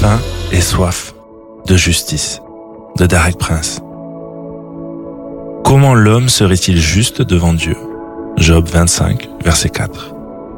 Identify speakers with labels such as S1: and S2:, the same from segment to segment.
S1: faim et soif de justice, de Derek Prince. Comment l'homme serait-il juste devant Dieu? Job 25, verset 4.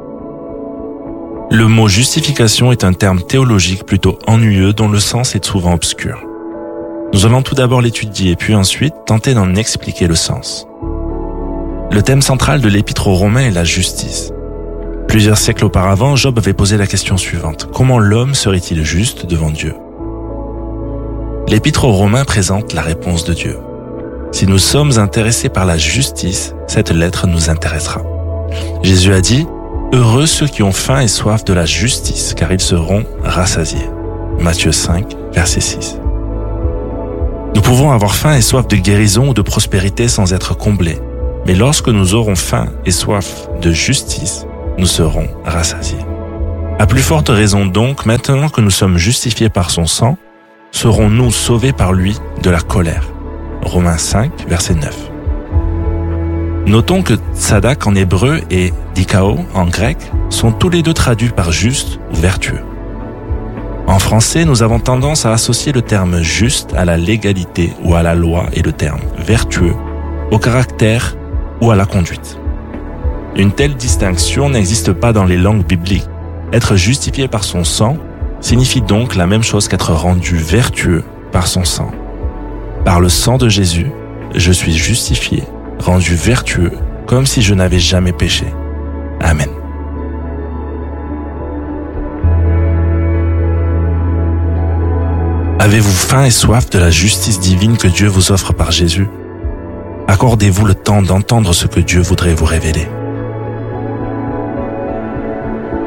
S1: Le mot justification est un terme théologique plutôt ennuyeux dont le sens est souvent obscur. Nous allons tout d'abord l'étudier puis ensuite tenter d'en expliquer le sens. Le thème central de l'Épître aux Romains est la justice. Plusieurs siècles auparavant, Job avait posé la question suivante. Comment l'homme serait-il juste devant Dieu? L'Épître aux Romains présente la réponse de Dieu. Si nous sommes intéressés par la justice, cette lettre nous intéressera. Jésus a dit « Heureux ceux qui ont faim et soif de la justice, car ils seront rassasiés. » Matthieu 5, verset 6. Nous pouvons avoir faim et soif de guérison ou de prospérité sans être comblés. Mais lorsque nous aurons faim et soif de justice, nous serons rassasiés. À plus forte raison donc, maintenant que nous sommes justifiés par son sang, serons-nous sauvés par lui de la colère. Romains 5, verset 9. Notons que tzadak en hébreu et dikao en grec sont tous les deux traduits par juste ou vertueux. En français, nous avons tendance à associer le terme juste à la légalité ou à la loi et le terme vertueux au caractère ou à la conduite. Une telle distinction n'existe pas dans les langues bibliques. Être justifié par son sang signifie donc la même chose qu'être rendu vertueux par son sang. Par le sang de Jésus, je suis justifié, rendu vertueux, comme si je n'avais jamais péché. Amen. Avez-vous faim et soif de la justice divine que Dieu vous offre par Jésus? Accordez-vous le temps d'entendre ce que Dieu voudrait vous révéler.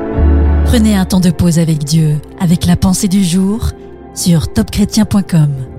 S2: Prenez un temps de pause avec Dieu, avec la pensée du jour sur topchrétien.com.